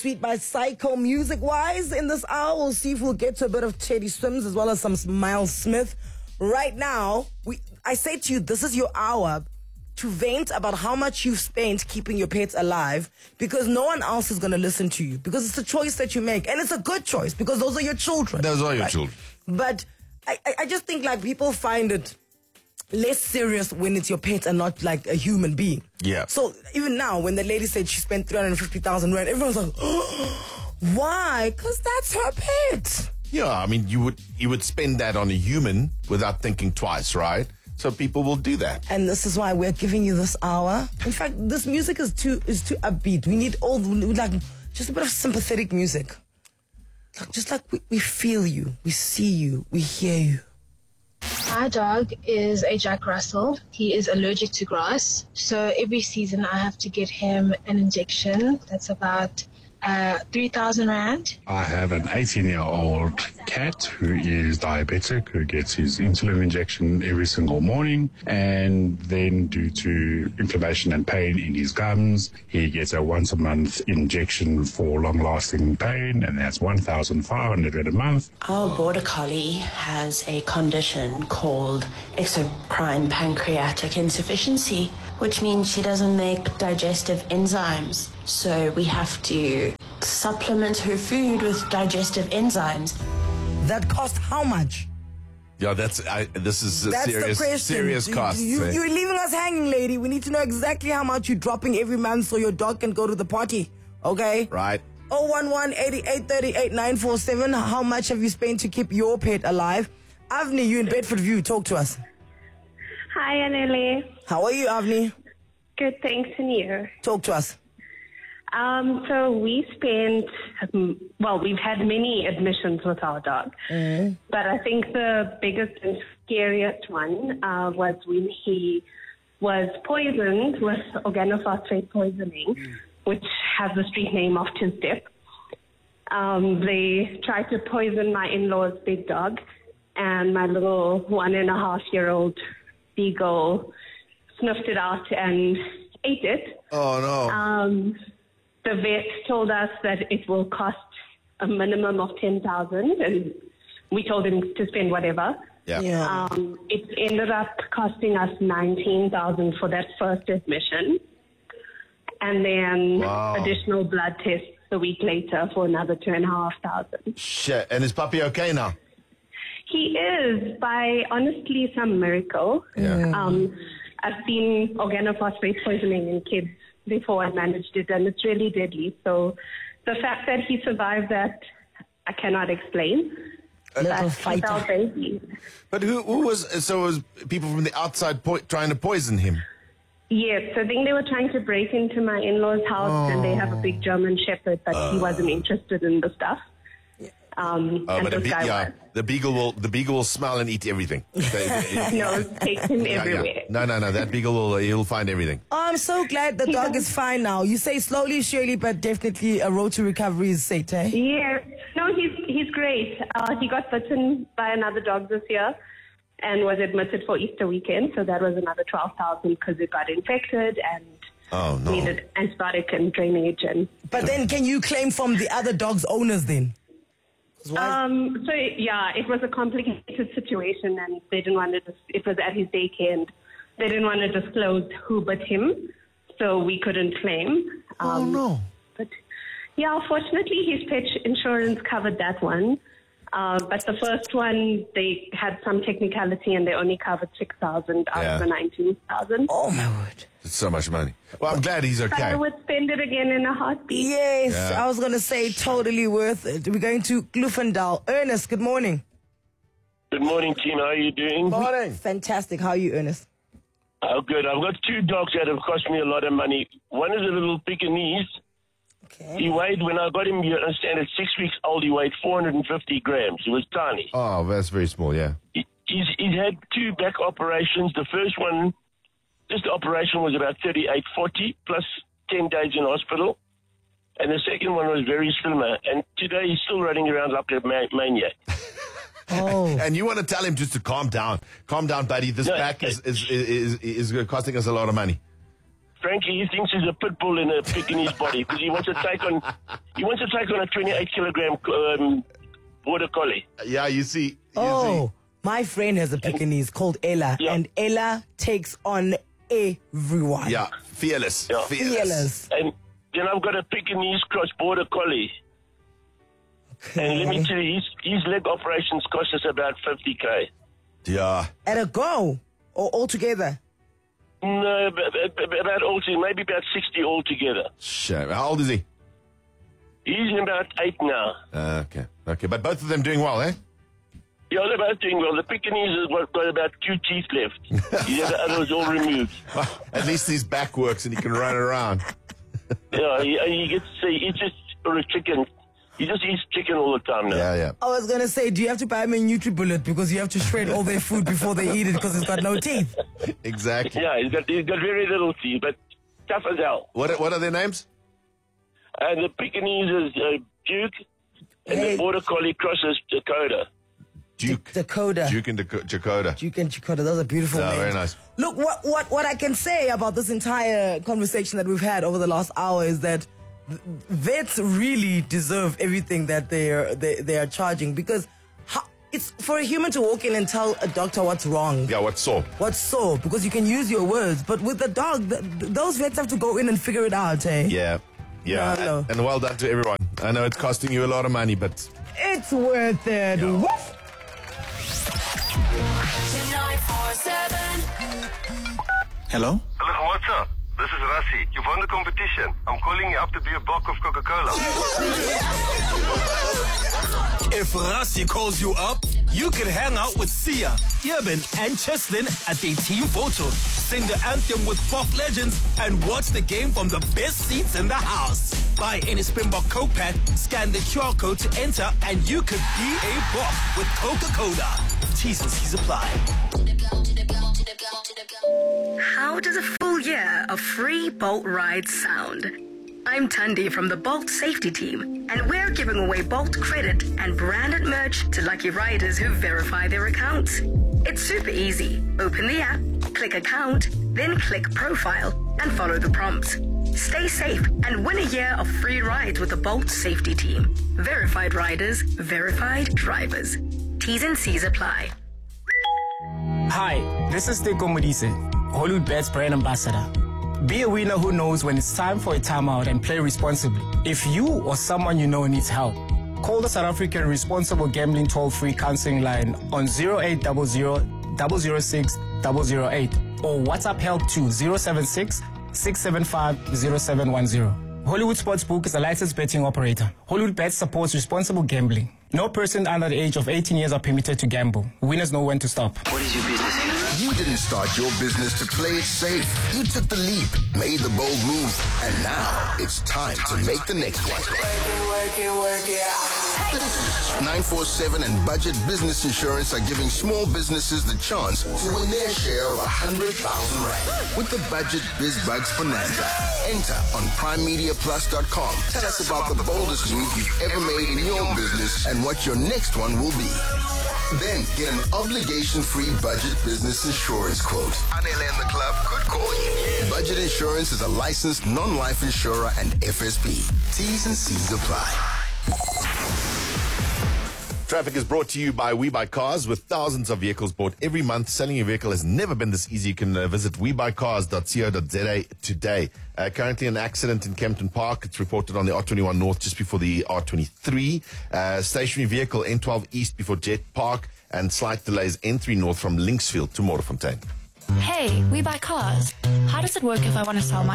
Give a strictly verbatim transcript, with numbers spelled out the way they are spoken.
Sweet by Psycho music-wise in this hour. We'll see if we'll get to a bit of Teddy Swims as well as some Miles Smith. Right now, we I say to you, this is your hour to vent about how much you've spent keeping your pets alive, because no one else is going to listen to you, because it's a choice that you make, and it's a good choice because those are your children. Those are your right? children. But I, I just think like people find it less serious when it's your pet and not like a human being. Yeah. So even now, when the lady said she spent three hundred fifty thousand rand, everyone's like, oh, why? Because that's her pet. Yeah, I mean, you would you would spend that on a human without thinking twice, right? So people will do that. And this is why we're giving you this hour. In fact, this music is too is too upbeat. We need all like just a bit of sympathetic music. Like, just like we, we feel you, we see you, we hear you. My dog is a Jack Russell. He is allergic to grass. So every season I have to get him an injection. That's about uh, three thousand rand. I have an eighteen-year-old cat who is diabetic, who gets his insulin injection every single morning. And then due to inflammation and pain in his gums, he gets a once-a-month injection for long-lasting pain, and that's one thousand five hundred rand a month. Our border collie has a condition called exocrine pancreatic insufficiency, which means she doesn't make digestive enzymes. So we have to supplement her food with digestive enzymes. That cost how much? Yeah, that's I, this is a That's serious the question. serious cost. You, eh? you're leaving us hanging, lady. We need to know exactly how much you're dropping every month so your dog can go to the party. Okay? Right. oh one one, eighty-eight, thirty-eight, nine four seven. How much have you spent to keep your pet alive? Avni, you in Bedford View. Talk to us. Hi, Anele. How are you, Avni? Good, thanks, and you? Talk to us. Um, so we spent, um, well, we've had many admissions with our dog, mm. but I think the biggest and scariest one uh, was when he was poisoned with organophosphate poisoning, mm. which has the street name of Two-Step. Um, they tried to poison my in-law's big dog, and my little one and a half year old beagle sniffed it out and ate it. Oh, no. Um, the vet told us that it will cost a minimum of ten thousand dollars, and we told him to spend whatever. Yeah. yeah. Um, it ended up costing us nineteen thousand dollars for that first admission, and then Wow. additional blood tests a week later for another two and a half thousand. Shit. And is puppy okay now? He is, by honestly some miracle. Yeah. Um, I've seen organophosphate poisoning in kids before I managed it, and it's really deadly. So the fact that he survived that, I cannot explain. Little But fighter. he's our baby. But who who was so it was people from the outside po- trying to poison him? Yes, I think they were trying to break into my in-laws' house, and they have a Oh. big German Shepherd, but uh. he wasn't interested in the stuff. Um, Oh, and but a this be- guy yeah, was. the beagle will the beagle will smell and eat everything. No, takes him Yeah, everywhere. yeah. No, no, no. That beagle will he'll find everything. Oh, I'm so glad the dog is fine now. You say slowly, surely, but definitely a road to recovery is set, eh? Yeah, no, he's he's great. Uh, he got bitten by another dog this year and was admitted for Easter weekend, so that was another twelve thousand because it got infected and Oh no. needed antibiotic and drainage. And But then can you claim from the other dog's owners then? um, so yeah, it was a complicated situation, and they didn't want to. Dis- it was at his daycare, and they didn't want to disclose who bit him, so we couldn't claim. Um, Oh no. But yeah, fortunately, his pet insurance covered that one. Uh, but the first one, they had some technicality, and they only covered six thousand out Yeah. of the nineteen thousand. Oh, my word. It's so much money. Well, I'm glad he's But okay. I would spend it again in a heartbeat. Yes, Yeah. I was going to say totally worth it. We're going to Glufendal. Ernest, good morning. Good morning, team. How are you doing? Morning. Fantastic. How are you, Ernest? Oh, good. I've got two dogs that have cost me a lot of money. One is a little Pekingese. Okay. He weighed, when I got him, you understand, at six weeks old, he weighed four hundred fifty grams. He was tiny. Oh, that's very small. Yeah. He, he's, he's had two back operations. The first one, just the operation was about thirty-eight forty plus ten days in hospital. And the second one was very slimmer. And today he's still running around like a ma- maniac. Oh. And you want to tell him just to calm down. Calm down, buddy. This No, back is, it- is, is, is, is costing us a lot of money. Frankie, he thinks he's a pit bull in a Pekingese body because he wants to take on he wants to take on a twenty-eight kilogram um, border collie. Yeah, you see. You Oh, see. my friend has a Pekingese called Ella, Yeah. and Ella takes on everyone. Yeah, fearless. Yeah. Fearless. Fearless. And then I've got a Pekingese cross border collie. And let me tell you, his, his leg operations cost us about fifty K. Yeah. At a go, or altogether. No, about, about all to, maybe about sixty altogether. Shame. How old is he? He's about eight now. Uh, okay. Okay, but both of them doing well, eh? Yeah, they're both doing well. The Pekingese has got got about two teeth left. The other others all removed. Well, at least his back works and he can run around. Yeah, he, he gets he just or a chicken. He just eats chicken all the time now. Yeah, yeah. I was going to say, do you have to buy him a NutriBullet because you have to shred all their food before they eat it because it's got no teeth? Exactly. Yeah, he's got he's got very little teeth, but tough as hell. What what are their names? And the Pekingese is uh, Duke, and Hey. the border collie crosses Dakota. Duke. Dakota. Duke and Daco- Dakota. Duke and Dakota, those are beautiful Yeah, names. very nice. Look, what, what, what I can say about this entire conversation that we've had over the last hour is that vets really deserve everything that they are they, they are charging, because how, it's for a human to walk in and tell a doctor what's wrong, Yeah, what's so? what's sore, because you can use your words, but with the dog, th- th- those vets have to go in and figure it out, eh? Yeah. Yeah. No, no. And, and well done to everyone. I know it's costing you a lot of money, but It's worth it. Yeah. Woof. nine four seven. Hello? Hello, what's up? This is Rassi. You've won the competition. I'm calling you up to be a block of Coca-Cola. If Rassi calls you up, you can hang out with Sia, Yeben, and Cheslin at their team photo. Sing the anthem with pop legends and watch the game from the best seats in the house. Buy any Springbok Coke pack, scan the Q R code to enter, and you could be a Bok with Coca-Cola. T's and C's apply. How does a full year of free Bolt rides sound? I'm Tundi from the Bolt safety team, and we're giving away Bolt credit and branded merch to lucky riders who verify their accounts. It's super easy. Open the app, click account, then click profile, and follow the prompts. Stay safe and win a year of free rides with the Bolt safety team. Verified riders, verified drivers. T's and C's apply. Hi, this is Teko Modise, Hollywood Bets brand ambassador. Be a winner who knows when it's time for a timeout and play responsibly. If you or someone you know needs help, call the South African Responsible Gambling toll-free counseling line on zero eight zero zero, zero zero six, zero zero eight or WhatsApp help to zero seven six, six seven five, zero seven one zero. Hollywood Sportsbook is a licensed betting operator. Hollywood Bets supports responsible gambling. No person under the age of eighteen years are permitted to gamble. Winners know when to stop. What is your business here? You didn't start your business to play it safe. You took the leap, made the bold move, and now it's time to make the next one. Work it, work it, work it out. nine four seven and Budget Business Insurance are giving small businesses the chance to win their share of one hundred thousand rand with the Budget Biz Bugs Bonanza. Enter on prime media plus dot com. Tell us about the boldest move you've ever made in your business and what your next one will be. Then get an obligation-free Budget Business Insurance quote. Anele and the club could call you. Budget Insurance is a licensed non-life insurer and F S P. T's and C's apply. Traffic is brought to you by We Buy Cars. With thousands of vehicles bought every month, selling your vehicle has never been this easy. You can uh, visit we buy cars dot co dot za today. Uh, currently an accident in Kempton Park. It's reported on the R twenty-one North just before the R twenty-three. Uh, stationary vehicle N twelve East before Jet Park, and slight delays N three North from Linksfield to Morfontein. Hey, We Buy Cars. How does it work if I want to sell my